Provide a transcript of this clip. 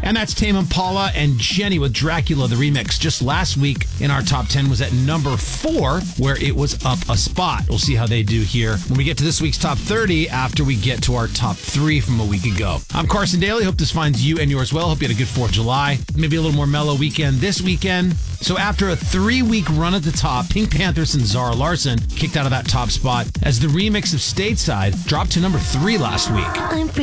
And that's Tame Impala and Jenny with Dracula, the remix. Just last week in our top 10 was at number 4, where it was up a spot. We'll see how they do here when we get to this week's top 30 after we get to our top 3 from a week ago. I'm Carson Daly. Hope this finds you and yours well. Hope you had a good 4th of July. Maybe a little more mellow weekend this weekend. So after a 3-week run at the top, Pink Panthers and Zara Larsson kicked out of that top spot as the remix of Stateside dropped to number 3 last week.